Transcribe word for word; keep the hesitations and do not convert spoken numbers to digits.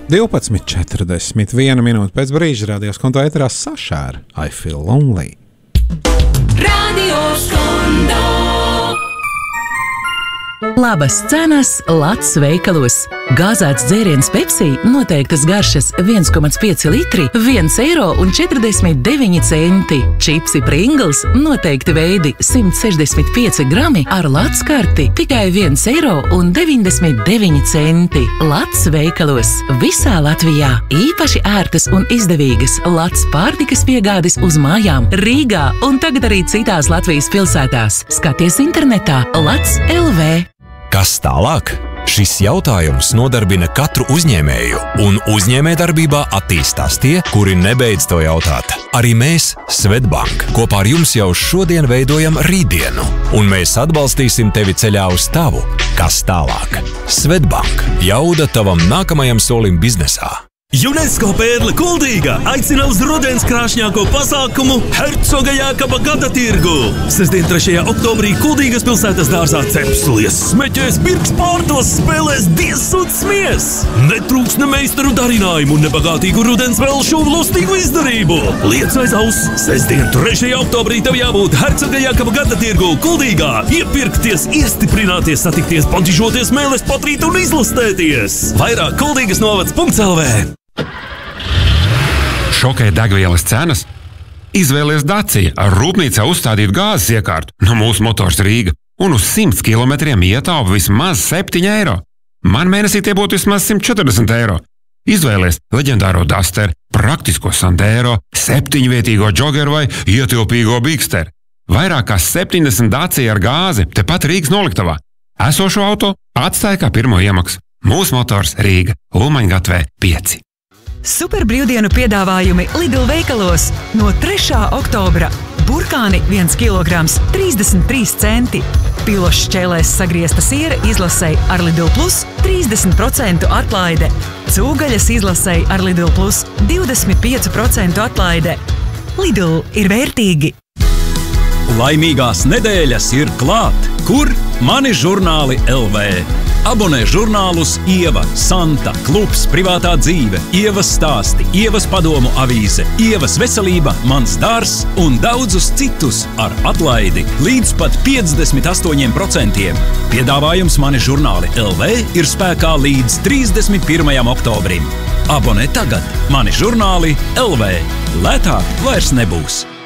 divpadsmit četrdesmit viena minūte pēc brīža rādījos konto ēterā Sašāra I Feel Lonely. Radio Skondo. Labas cenas Lats veikalos. Gāzēts dzēriens Pepsi noteiktas garšas viens komats pieci litri, viens eiro un četrdesmit deviņi centi. Čipsi Pringles noteikti veidi simt sešdesmit pieci grami ar Lats karti tikai viens eiro un deviņdesmit deviņi centi. Lats veikalos visā Latvijā. Īpaši ērtas un izdevīgas Lats pārtikas piegādes uz mājām Rīgā un tagad arī citās Latvijas pilsētās. Skaties internetā Lats L V. Kas tālāk? Šis jautājums nodarbina katru uzņēmēju, un uzņēmējdarbībā attīstās tie, kuri nebeidz to jautāt. Arī mēs, Svetbank, kopā ar jums jau šodien veidojam rītdienu, un mēs atbalstīsim tevi ceļā uz tavu. Kas tālāk? Svetbank. Jauda tavam nākamajam solim biznesā. UNESCO pērle Kuldīga aicina uz rudens krāšņāko pasākumu Hercoga Jākaba gada tirgu. Sestdien trešajā oktobrī Kuldīgas pilsētas dārzā cepslies, smeķēs, pirks pārtos, spēlēs diez un smies. Netrūks ne meistaru darinājumu un nebagātīgu rudens velšu un lustīgu izdarību. Liec aiz auss, sestdien trešajā oktobrī tev jābūt Hercoga Jākaba gada tirgu Kuldīgā. Iepirkties, iestiprināties, satikties, pantižoties, mēles patrīt un izlastēties. Vairāk kuldīgas novads punkts L V. Šokē degvielas cenas? Izvēlies Dacia ar rūpnīcā uzstādītu gāzes iekārtu no mūsu Motors Rīga un uz simt kilometriem ietaupa vismaz septiņi eiro. Man mēnesī tie būtu vismaz simt četrdesmit eiro. Izvēlies leģendāro Duster, praktisko Sandero, septiņvietīgo Joggeru vai ietilpīgo Bigster. Vairāk kā septiņdesmit Dacia ar gāzi tepat Rīgas noliktavā. Esošo auto atstāja kā pirmo iemaksu. Mūsu Motors Rīga, Ulmaņgatvē pieci. Super brīvdienu piedāvājumi Lidl veikalos no trešā oktobra. Burkāni viens kilograms trīsdesmit trīs centi. Pilošs šķēlēs sagriezta siera izlasei ar Lidl Plus trīsdesmit procentu atlaide. Cūgaļas izlasei ar Lidl Plus divdesmit pieci procenti atlaide. Lidl ir vērtīgi. Laimīgās nedēļas ir klāt. Kur? Mani žurnāli L V. Abonē žurnālus Ieva, Santa, Klubs, Privātā dzīve, Ievas stāsti, Ievas padomu avīze, Ievas veselība, Mans dārzs un daudzus citus ar atlaidi līdz pat piecdesmit astoņiem procentiem. Piedāvājums Mani žurnāli L V ir spēkā līdz trīsdesmit pirmajam oktobrim. Abonē tagad Mani žurnāli L V. Lētāk vairs nebūs.